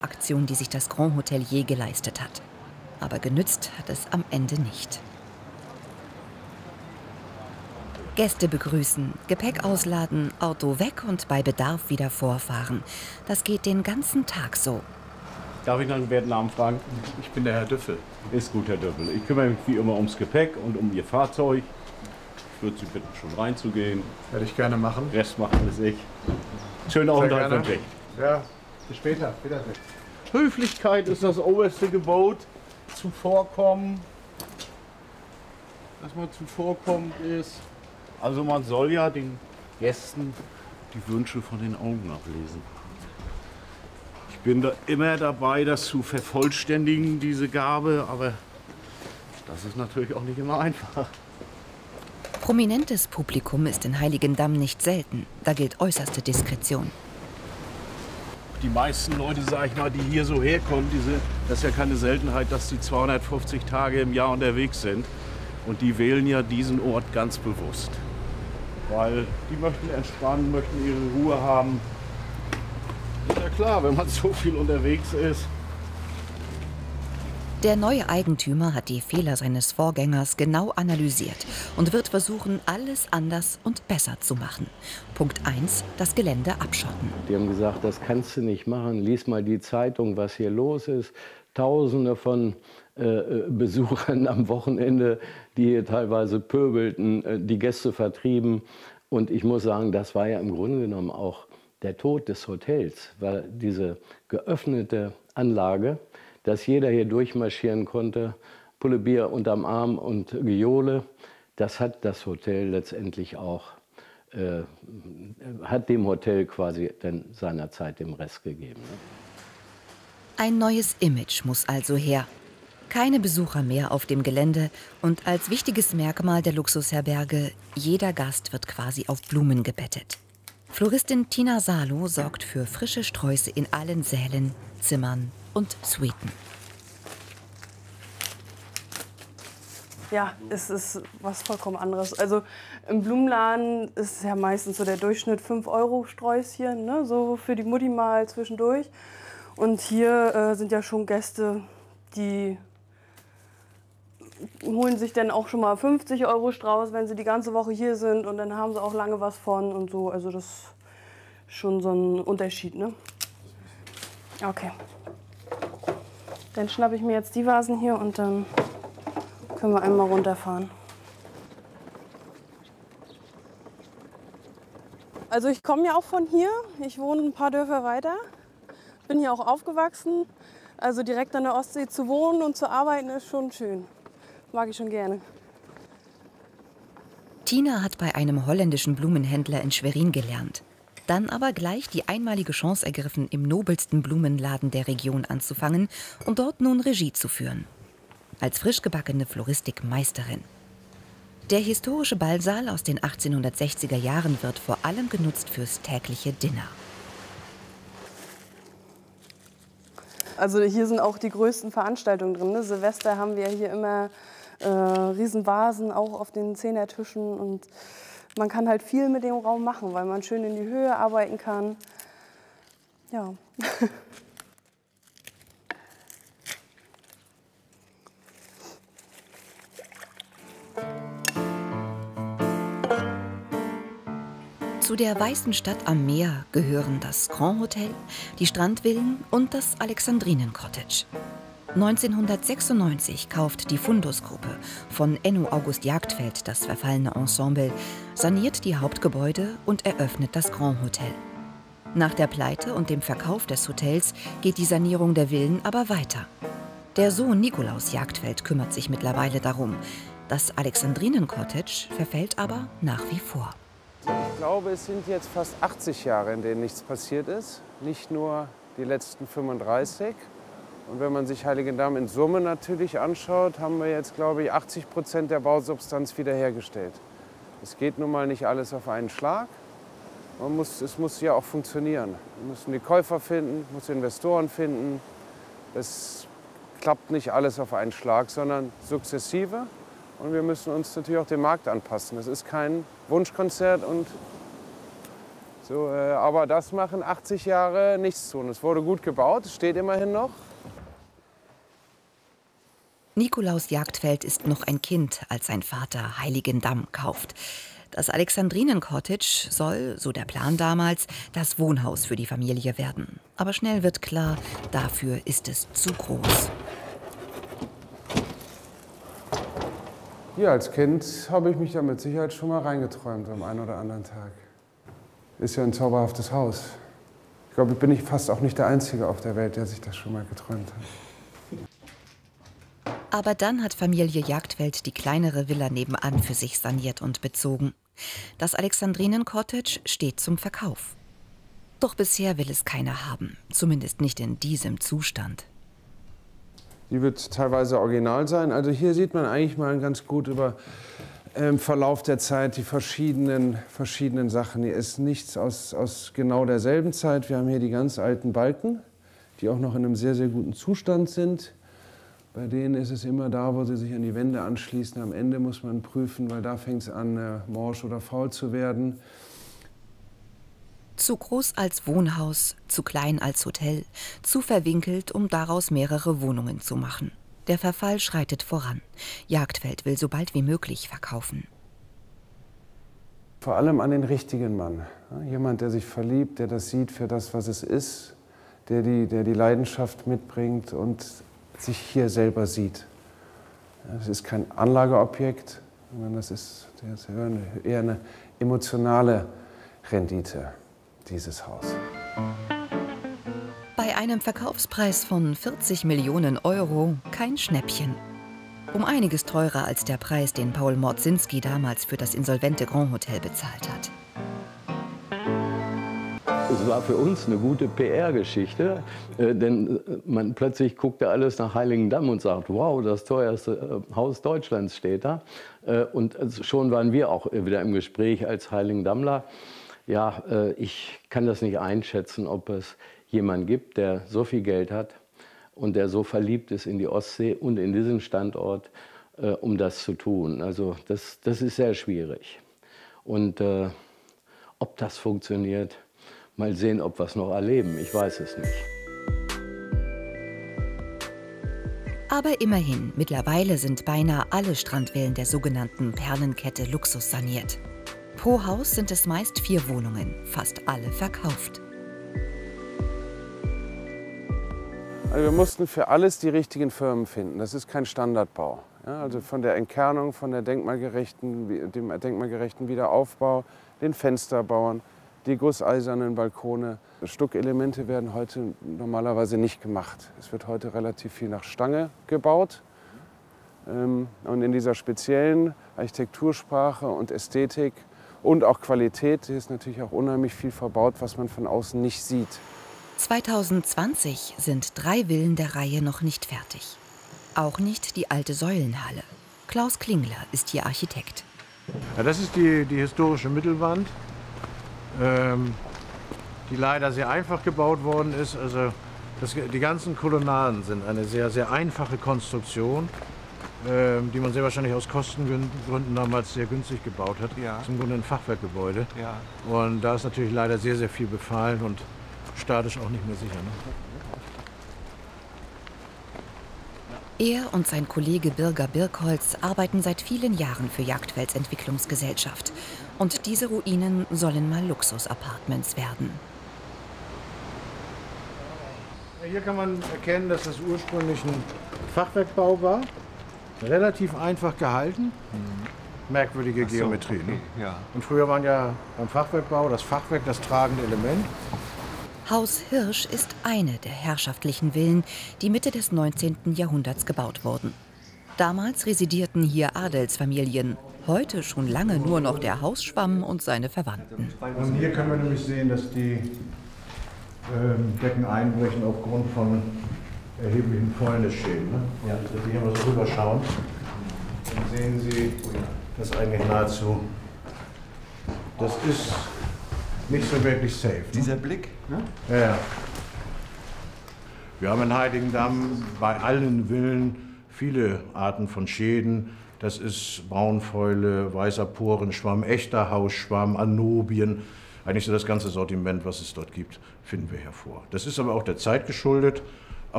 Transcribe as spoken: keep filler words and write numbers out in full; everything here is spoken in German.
Aktion, die sich das Grand Hotel je geleistet hat. Aber genützt hat es am Ende nicht. Gäste begrüßen, Gepäck ausladen, Auto weg und bei Bedarf wieder vorfahren. Das geht den ganzen Tag so. Darf ich nach dem Wertnamen fragen? Ich bin der Herr Düffel. Ist gut, Herr Düffel. Ich kümmere mich wie immer ums Gepäck und um Ihr Fahrzeug. Ich würde Sie bitten, schon reinzugehen. Werde ich gerne machen. Rest macht alles ich. Schönen Aufenthalt wünsche ich. Ja, bis später. Wiedersehen. Höflichkeit ist das oberste Gebot. Zuvorkommen. Dass man zuvorkommend ist. Also man soll ja den Gästen die Wünsche von den Augen ablesen. Ich bin da immer dabei, das zu vervollständigen, diese Gabe, aber das ist natürlich auch nicht immer einfach. Prominentes Publikum ist in Heiligendamm nicht selten. Da gilt äußerste Diskretion. Die meisten Leute, sag ich mal, die hier so herkommen, diese, das ist ja keine Seltenheit, dass die zweihundertfünfzig Tage im Jahr unterwegs sind. Und die wählen ja diesen Ort ganz bewusst. Weil die möchten entspannen, möchten ihre Ruhe haben. Ist ja klar, wenn man so viel unterwegs ist. Der neue Eigentümer hat die Fehler seines Vorgängers genau analysiert und wird versuchen, alles anders und besser zu machen. Punkt eins, das Gelände abschotten. Die haben gesagt, das kannst du nicht machen. Lies mal die Zeitung, was hier los ist. Tausende von äh, Besuchern am Wochenende, die hier teilweise pöbelten, äh, die Gäste vertrieben. Und ich muss sagen, das war ja im Grunde genommen auch der Tod des Hotels, weil diese geöffnete Anlage, dass jeder hier durchmarschieren konnte, Pulle Bier unterm Arm und Gejohle, das hat das Hotel letztendlich auch, äh, hat dem Hotel quasi dann seinerzeit den Rest gegeben. Ne? Ein neues Image muss also her. Keine Besucher mehr auf dem Gelände und als wichtiges Merkmal der Luxusherberge, jeder Gast wird quasi auf Blumen gebettet. Floristin Tina Salo sorgt für frische Sträuße in allen Sälen, Zimmern und Suiten. Ja, es ist was vollkommen anderes. Also im Blumenladen ist ja meistens so der Durchschnitt fünf Euro Sträußchen, ne? So für die Mutti mal zwischendurch. Und hier äh, sind ja schon Gäste, die holen sich dann auch schon mal fünfzig Euro Strauß, wenn sie die ganze Woche hier sind. Und dann haben sie auch lange was von und so. Also das ist schon so ein Unterschied, ne? Okay. Dann schnappe ich mir jetzt die Vasen hier und dann können wir einmal runterfahren. Also ich komme ja auch von hier. Ich wohne ein paar Dörfer weiter. Bin hier auch aufgewachsen. Also direkt an der Ostsee zu wohnen und zu arbeiten ist schon schön. Mag ich schon gerne. Tina hat bei einem holländischen Blumenhändler in Schwerin gelernt. Dann aber gleich die einmalige Chance ergriffen, im nobelsten Blumenladen der Region anzufangen und dort nun Regie zu führen. Als frisch gebackene Floristikmeisterin. Der historische Ballsaal aus den achtzehnhundertsechziger Jahren wird vor allem genutzt fürs tägliche Dinner. Also hier sind auch die größten Veranstaltungen drin. Ne? Silvester haben wir hier immer äh, Riesenvasen, auch auf den Zehnertischen. Und man kann halt viel mit dem Raum machen, weil man schön in die Höhe arbeiten kann. Ja. Zu der weißen Stadt am Meer gehören das Grand Hotel, die Strandvillen und das Alexandrinen Cottage. neunzehnhundertsechsundneunzig kauft die Fundus-Gruppe von Enno August Jagdfeld das verfallene Ensemble, saniert die Hauptgebäude und eröffnet das Grand Hotel. Nach der Pleite und dem Verkauf des Hotels geht die Sanierung der Villen aber weiter. Der Sohn Nikolaus Jagdfeld kümmert sich mittlerweile darum. Das Alexandrinen Cottage verfällt aber nach wie vor. Ich glaube, es sind jetzt fast achtzig Jahre, in denen nichts passiert ist. Nicht nur die letzten fünfunddreißig. Und wenn man sich Heiligendamm in Summe natürlich anschaut, haben wir jetzt, glaube ich, achtzig Prozent der Bausubstanz wiederhergestellt. Es geht nun mal nicht alles auf einen Schlag. Man muss, es muss ja auch funktionieren. Wir müssen die Käufer finden, muss Investoren finden. Es klappt nicht alles auf einen Schlag, sondern sukzessive. Und wir müssen uns natürlich auch dem Markt anpassen. Es ist kein Wunschkonzert und So, äh, aber das machen achtzig Jahre nichts zu. Und es wurde gut gebaut, es steht immerhin noch. Nikolaus Jagdfeld ist noch ein Kind, als sein Vater Heiligendamm kauft. Das Alexandrinen-Cottage soll, so der Plan damals, das Wohnhaus für die Familie werden. Aber schnell wird klar, dafür ist es zu groß. Ja, als Kind habe ich mich da mit Sicherheit schon mal reingeträumt am einen oder anderen Tag. Ist ja ein zauberhaftes Haus. Ich glaube, ich bin ich fast auch nicht der Einzige auf der Welt, der sich das schon mal geträumt hat. Aber dann hat Familie Jagdfeld die kleinere Villa nebenan für sich saniert und bezogen. Das Alexandrinen-Cottage steht zum Verkauf. Doch bisher will es keiner haben, zumindest nicht in diesem Zustand. Die wird teilweise original sein. Also hier sieht man eigentlich mal ganz gut über im Verlauf der Zeit die verschiedenen, verschiedenen Sachen. Hier ist nichts aus, aus genau derselben Zeit. Wir haben hier die ganz alten Balken, die auch noch in einem sehr, sehr guten Zustand sind. Bei denen ist es immer da, wo sie sich an die Wände anschließen. Am Ende muss man prüfen, weil da fängt es an, äh, morsch oder faul zu werden. Zu groß als Wohnhaus, zu klein als Hotel, zu verwinkelt, um daraus mehrere Wohnungen zu machen. Der Verfall schreitet voran. Jagdfeld will so bald wie möglich verkaufen. Vor allem an den richtigen Mann. Ja, jemand, der sich verliebt, der das sieht für das, was es ist, der die, der die Leidenschaft mitbringt und sich hier selber sieht. Es ist kein Anlageobjekt, sondern das ist, das ist eher eine emotionale Rendite, dieses Haus. Bei einem Verkaufspreis von vierzig Millionen Euro kein Schnäppchen. Um einiges teurer als der Preis, den Paul Mordzinski damals für das insolvente Grand Hotel bezahlt hat. Es war für uns eine gute P R-Geschichte, äh, denn man plötzlich guckte alles nach Heiligendamm und sagt, wow, das teuerste äh, Haus Deutschlands steht da. Äh, und also schon waren wir auch wieder im Gespräch als Heiligendammler. Ja, äh, ich kann das nicht einschätzen, ob es jemanden gibt, der so viel Geld hat und der so verliebt ist in die Ostsee und in diesen Standort, äh, um das zu tun. Also das, das ist sehr schwierig. Und äh, ob das funktioniert, mal sehen, ob wir es noch erleben. Ich weiß es nicht. Aber immerhin, mittlerweile sind beinahe alle Strandvillen der sogenannten Perlenkette Luxus saniert. Pro Haus sind es meist vier Wohnungen, fast alle verkauft. Also wir mussten für alles die richtigen Firmen finden. Das ist kein Standardbau. Ja, also von der Entkernung, von der denkmalgerechten, dem denkmalgerechten Wiederaufbau, den Fensterbauern, die gusseisernen Balkone. Stuckelemente werden heute normalerweise nicht gemacht. Es wird heute relativ viel nach Stange gebaut. Und in dieser speziellen Architektursprache und Ästhetik und auch Qualität ist natürlich auch unheimlich viel verbaut, was man von außen nicht sieht. zweitausendzwanzig sind drei Villen der Reihe noch nicht fertig. Auch nicht die alte Säulenhalle. Klaus Klingler ist hier Architekt. Ja, das ist die, die historische Mittelwand, ähm, die leider sehr einfach gebaut worden ist. Also das, die ganzen Kolonnaden sind eine sehr, sehr einfache Konstruktion, ähm, die man sehr wahrscheinlich aus Kostengründen damals sehr günstig gebaut hat. Ja. Das ist im Grunde ein Fachwerkgebäude. Ja. Und da ist natürlich leider sehr, sehr viel befallen und statisch auch nicht mehr sicher. Ne? Er und sein Kollege Birger Birkholz arbeiten seit vielen Jahren für Jagdfelds Entwicklungsgesellschaft. Und diese Ruinen sollen mal Luxus-Apartments werden. Hier kann man erkennen, dass das ursprünglich ein Fachwerkbau war. Relativ einfach gehalten. Mhm. Merkwürdige so, Geometrie. Okay, ne? Ja. Und früher waren ja beim Fachwerkbau das Fachwerk das tragende Element. Haus Hirsch ist eine der herrschaftlichen Villen, die Mitte des neunzehnten Jahrhunderts gebaut wurden. Damals residierten hier Adelsfamilien, heute schon lange nur noch der Hausschwamm und seine Verwandten. Und hier können wir nämlich sehen, dass die ähm, Decken einbrechen aufgrund von erheblichen Fäulnisschäden. Ne? Ja. Und wenn wir hier mal so rüberschauen, dann sehen Sie, das eigentlich nahezu, das ist nicht so wirklich safe. Ne? Dieser Blick? Ne? Ja, ja. Wir haben in Heiligendamm bei allen Villen viele Arten von Schäden. Das ist Braunfäule, weißer Porenschwamm, echter Hausschwamm, Anobien. eigentlich so das ganze Sortiment, was es dort gibt, finden wir hervor. Das ist aber auch der Zeit geschuldet.